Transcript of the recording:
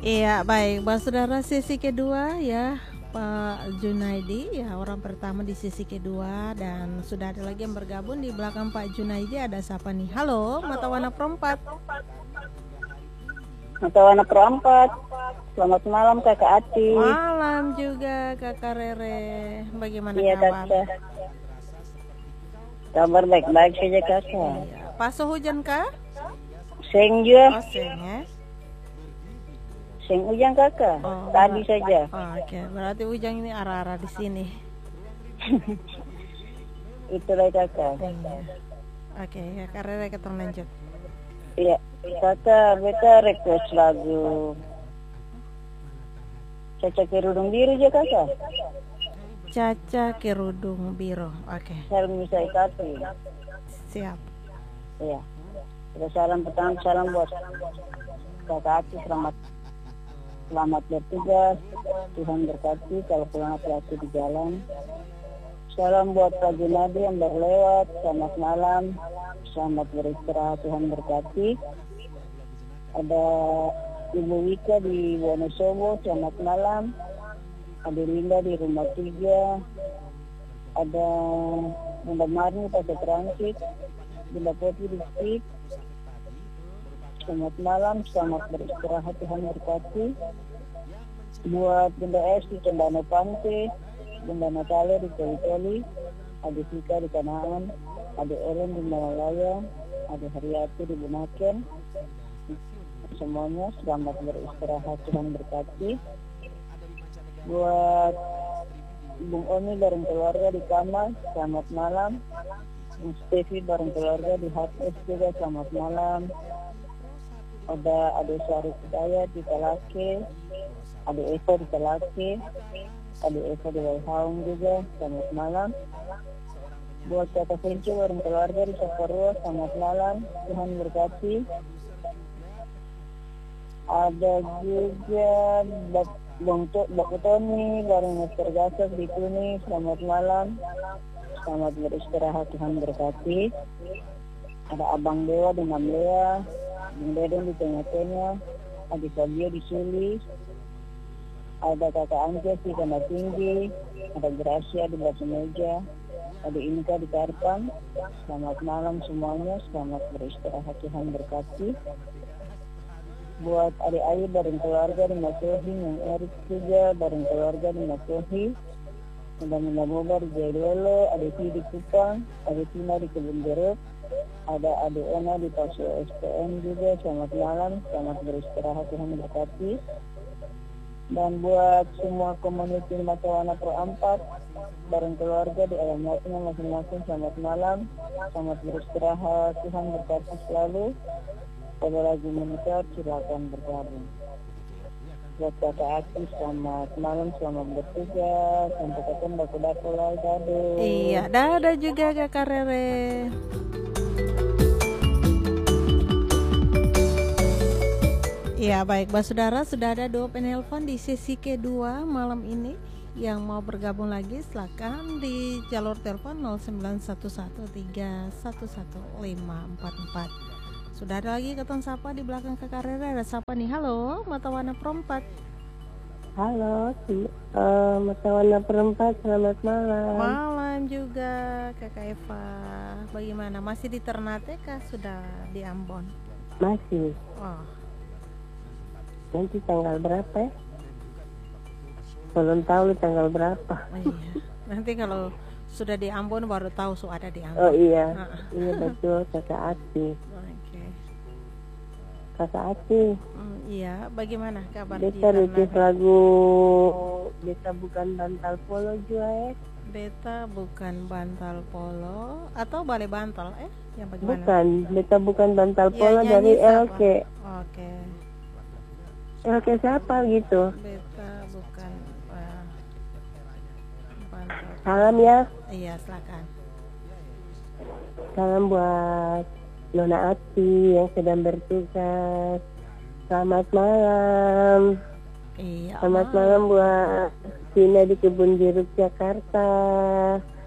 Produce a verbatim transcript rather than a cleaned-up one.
Iya, baik. Baik, saudara, sesi kedua ya, Pak Junaidi ya, orang pertama di sesi kedua, dan sudah ada lagi yang bergabung di belakang Pak Junaidi. Ada siapa nih? Halo, Mata Warna Perempat. Mata Warna Perempat. Selamat malam Kakak Ati. Malam juga Kakak Rere. Bagaimana Iya, kabar? Kakak. Kabar baik-baik saja Kakak. Iya. Paso hujan kah? Seng juga. Oh, seng ya. Seng hujan Kakak. Oh, Tadi ber- saja. oh, Oke, berarti hujan ini arah-arah di sini. Itulah Kakak. Iya. Oke, Kakak Rere, kita lanjut. Iya, Kakak, beta request lagu Caca Kerudung Biru aja Kakak. Caca Kerudung Biru. Oke, Salam bisa ikati. siap. Iya. Kita salam pertama, salam buat Kakak Ati, selamat selamat bertugas. Tuhan berkati kalau pulang hati-hati di jalan. Salam buat Pak Junadi yang berlewat. Selamat malam. Selamat beristirahat. Tuhan berkati. Ada Ibu Wika di Wonosobo. Selamat malam. Ada Linda di Rumah Tiga. Ada Bunda Marni Pasar Transit. Bunda Poti di Stik. Selamat malam. Selamat beristirahat. Tuhan berkati. Buat Bunda Es di Cendana Pantai. Bunda Natalia di Toli-Toli, ada Sika di Kanaan, ada Ellen di Malaya, ada Haryati di Bunaken. Semuanya selamat beristirahat, Tuhan berkati. Buat Bung Oni bareng keluarga di kamar, selamat malam. Bung Stevi bareng keluarga di H S juga, selamat malam. Ada Ade Syarif Hidayat di Talake, ada Eva di Talake, ada Eva di Walhaung juga, selamat malam. Buat Kakak Fenci bareng keluarga di Saparua, selamat malam, Tuhan berkati. Ada juga Bak Bang Bak Tony bareng Mister Gasas di Tuni, selamat malam. Selamat beristirahat, Tuhan berkati. Ada Abang Dewa di Namlea, Bang Deden di Tengah-Tengah, Adi Fabio di Suli, ada Kakak Anjas di Tanah Tinggi, ada Gracia di Batu Meja, ada Inka di Karpang. Selamat malam semuanya, selamat beristirahat, Tuhan berkati. Buat adik Ayu bareng keluarga di Masohi, yang Erik juga bareng keluarga di Masohi, ada Mina Boba di Jailolo, ada Fi di Kupang, ada Tina di Kebun Jeruk, ada Ade Ena di Pasu S P M juga. Selamat malam, selamat beristirahat, Tuhan berkati. Dan buat semua komuniti Mata Warna Perempat bareng keluarga di alamatnya masing-masing, selamat malam, selamat beristirahat, Tuhan berkati selalu. Kalau lagi menikah silakan bergabung. Buat Kakak Ati, selamat malam, selamat bertugas, sampai ketemu daku-daku lagi, dadah. Iya, dadah juga Kakak Rere. Ya, baik, Mbak Saudara, sudah ada dua penelpon di sesi kedua malam ini. Yang mau bergabung lagi silakan di jalur telepon nol sembilan satu satu tiga satu satu lima empat empat. Sudah ada lagi ketemu sapa di belakang Kakak Rere. Ada siapa nih? Halo, Mata Warna Perempat. Halo, uh, Mata Warna Perempat, selamat malam. Malam juga Kakak Eva. Bagaimana? Masih di Ternate kah? Sudah di Ambon? Masih. Oh. Nanti tanggal berapa ya? Belum tahu tanggal berapa. Oh, iya. Nanti kalau sudah di Ambon baru tahu su ada di Ambon. Oh iya, Ah. iya betul Kakak Ati. Oke. Kakak Ati. Hmm, iya, bagaimana kabar di Beta request Ternate? lagu Beta Bukan Bantal Polo juga ya. Beta Bukan Bantal Polo atau Balai Bantal? Eh, yang bagaimana? Bukan, Beta Bukan Bantal Ya, Polo nyanyi dari siapa? L K. Oke. L K siapa gitu? Beta Bukan uh, Bantal. Salam ya. Iya, silakan. Salam buat Nona Ati yang sedang bertugas. Selamat malam. Iya. Selamat malam buat Tina di Kebun Jeruk Jakarta.